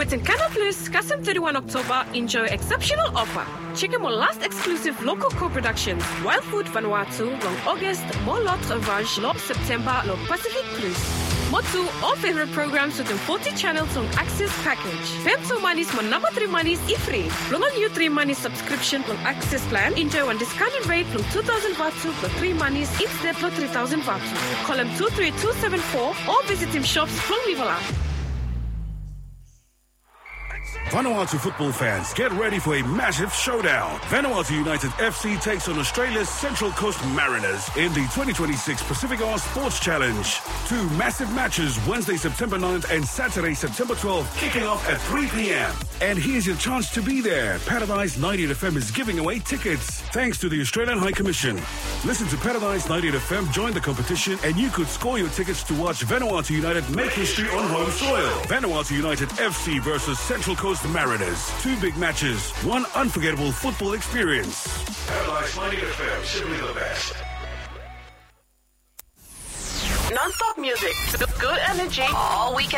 With Nkana Plus, Kasem 31 October, enjoy exceptional offer. Check out last exclusive local co-productions, Wild Food Vanuatu, long August, more Lot Orange, long September, long Pacific Plus. Motu, all favorite programs within 40 channels on Access Package. Pem 2 Manis, my number 3 Manis, free. Long on new 3 Manis subscription on Access Plan. Enjoy one discounted rate from 2,000 Vatu for 3 Manis, instead for 3,000 Vatu. Call him 23274 or visit him shops from Livala. Vanuatu football fans, get ready for a massive showdown. Vanuatu United FC takes on Australia's Central Coast Mariners in the 2026 Pacific Island Sports Challenge. 2 massive matches, Wednesday, September 9th and Saturday, September 12th, kicking off at 3 p.m. And here's your chance to be there. Paradise 98 FM is giving away tickets, thanks to the Australian High Commission. Listen to Paradise 98 FM, join the competition, and you could score your tickets to watch Vanuatu United make history on home soil. Vanuatu United FC versus Central Coast Mariners. 2 big matches, 1 unforgettable football experience. Paradise 98 FM, simply the best. Non-stop music, good energy all weekend.